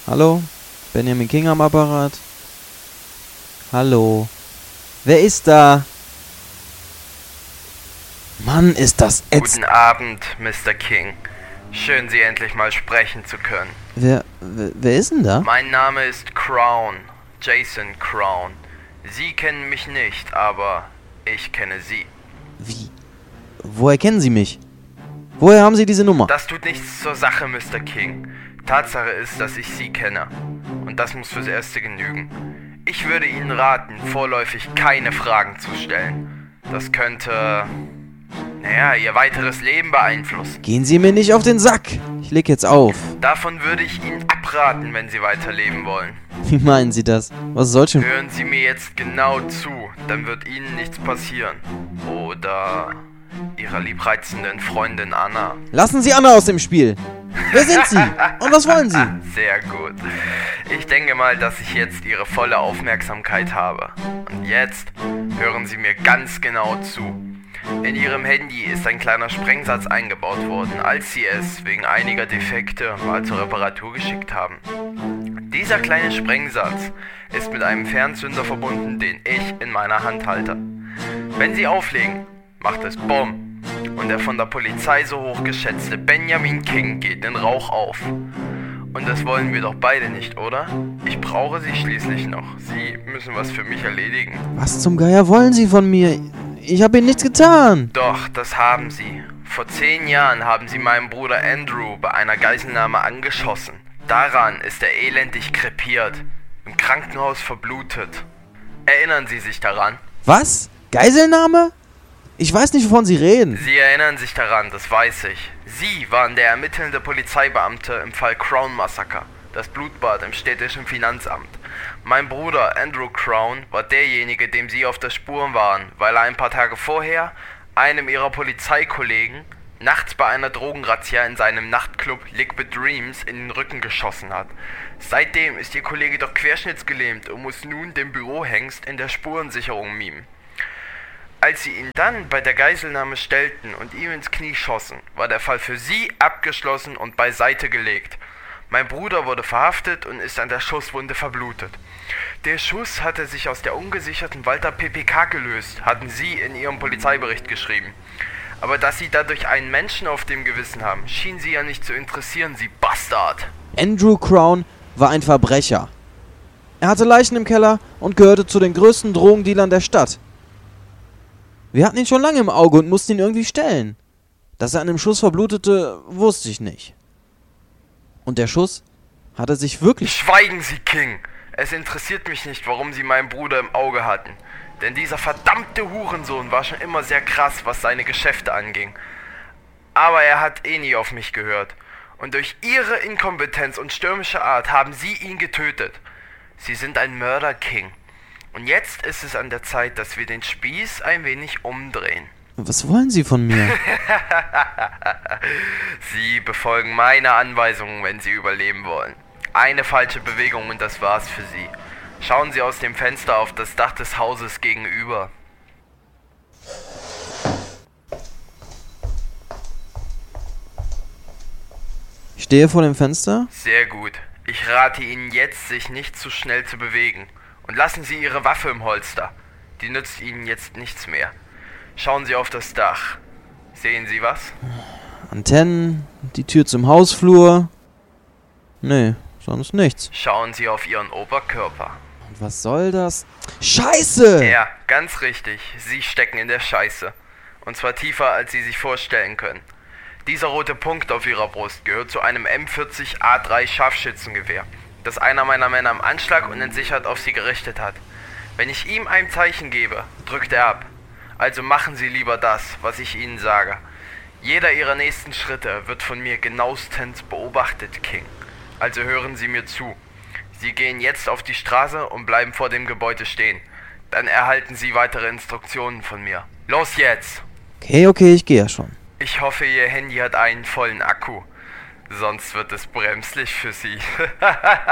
Hallo? Benjamin King am Apparat? Hallo? Wer ist da? Mann, ist das ätzend. Guten Abend, Mr. King. Schön, Sie endlich mal sprechen zu können. Wer ist denn da? Mein Name ist Crown, Jason Crown. Sie kennen mich nicht, aber ich kenne Sie. Wie? Woher kennen Sie mich? Woher haben Sie diese Nummer? Das tut nichts zur Sache, Mr. King. Tatsache ist, dass ich Sie kenne. Und das muss fürs Erste genügen. Ich würde Ihnen raten, vorläufig keine Fragen zu stellen. Das könnte, Ihr weiteres Leben beeinflussen. Gehen Sie mir nicht auf den Sack! Ich leg jetzt auf. Davon würde ich Ihnen abraten, wenn Sie weiterleben wollen. Wie meinen Sie das? Was soll schon... Hören Sie mir jetzt genau zu, dann wird Ihnen nichts passieren. Oder Ihrer liebreizenden Freundin Anna. Lassen Sie Anna aus dem Spiel! Wer sind Sie? Und was wollen Sie? Sehr gut. Ich denke mal, dass ich jetzt Ihre volle Aufmerksamkeit habe. Und jetzt hören Sie mir ganz genau zu. In Ihrem Handy ist ein kleiner Sprengsatz eingebaut worden, als Sie es wegen einiger Defekte mal zur Reparatur geschickt haben. Dieser kleine Sprengsatz ist mit einem Fernzünder verbunden, den ich in meiner Hand halte. Wenn Sie auflegen, macht es Bumm. Und der von der Polizei so hoch geschätzte Benjamin King geht in Rauch auf. Und das wollen wir doch beide nicht, oder? Ich brauche Sie schließlich noch. Sie müssen was für mich erledigen. Was zum Geier wollen Sie von mir? Ich habe Ihnen nichts getan. Doch, das haben Sie. Vor 10 Jahren haben Sie meinen Bruder Andrew bei einer Geiselnahme angeschossen. Daran ist er elendig krepiert, im Krankenhaus verblutet. Erinnern Sie sich daran? Was? Geiselnahme? Ich weiß nicht, wovon Sie reden. Sie erinnern sich daran, das weiß ich. Sie waren der ermittelnde Polizeibeamte im Fall Crown-Massaker, das Blutbad im städtischen Finanzamt. Mein Bruder Andrew Crown war derjenige, dem Sie auf der Spur waren, weil er ein paar Tage vorher einem Ihrer Polizeikollegen nachts bei einer Drogenrazzia in seinem Nachtclub Liquid Dreams in den Rücken geschossen hat. Seitdem ist Ihr Kollege doch querschnittsgelähmt und muss nun den Bürohengst in der Spurensicherung mimen. Als sie ihn dann bei der Geiselnahme stellten und ihm ins Knie schossen, war der Fall für Sie abgeschlossen und beiseite gelegt. Mein Bruder wurde verhaftet und ist an der Schusswunde verblutet. Der Schuss hatte sich aus der ungesicherten Walter PPK gelöst, hatten Sie in Ihrem Polizeibericht geschrieben. Aber dass Sie dadurch einen Menschen auf dem Gewissen haben, schien Sie ja nicht zu interessieren, Sie Bastard. Andrew Crown war ein Verbrecher. Er hatte Leichen im Keller und gehörte zu den größten Drogendealern der Stadt. Wir hatten ihn schon lange im Auge und mussten ihn irgendwie stellen. Dass er an dem Schuss verblutete, wusste ich nicht. Und der Schuss hatte sich wirklich... Schweigen Sie, King! Es interessiert mich nicht, warum Sie meinen Bruder im Auge hatten. Denn dieser verdammte Hurensohn war schon immer sehr krass, was seine Geschäfte anging. Aber er hat eh nie auf mich gehört. Und durch Ihre Inkompetenz und stürmische Art haben Sie ihn getötet. Sie sind ein Mörder, King. Und jetzt ist es an der Zeit, dass wir den Spieß ein wenig umdrehen. Was wollen Sie von mir? Sie befolgen meine Anweisungen, wenn Sie überleben wollen. Eine falsche Bewegung und das war's für Sie. Schauen Sie aus dem Fenster auf das Dach des Hauses gegenüber. Ich stehe vor dem Fenster. Sehr gut. Ich rate Ihnen jetzt, sich nicht zu schnell zu bewegen. Und lassen Sie Ihre Waffe im Holster. Die nützt Ihnen jetzt nichts mehr. Schauen Sie auf das Dach. Sehen Sie was? Antennen, die Tür zum Hausflur. Nee, sonst nichts. Schauen Sie auf Ihren Oberkörper. Und was soll das? Scheiße! Ja, ganz richtig. Sie stecken in der Scheiße. Und zwar tiefer, als Sie sich vorstellen können. Dieser rote Punkt auf Ihrer Brust gehört zu einem M40A3 Scharfschützengewehr, das einer meiner Männer im Anschlag und entsichert auf Sie gerichtet hat. Wenn ich ihm ein Zeichen gebe, drückt er ab. Also machen Sie lieber das, was ich Ihnen sage. Jeder Ihrer nächsten Schritte wird von mir genauestens beobachtet, King. Also hören Sie mir zu. Sie gehen jetzt auf die Straße und bleiben vor dem Gebäude stehen. Dann erhalten Sie weitere Instruktionen von mir. Los jetzt! Okay, ich gehe ja schon. Ich hoffe, Ihr Handy hat einen vollen Akku. Sonst wird es bremslich für Sie.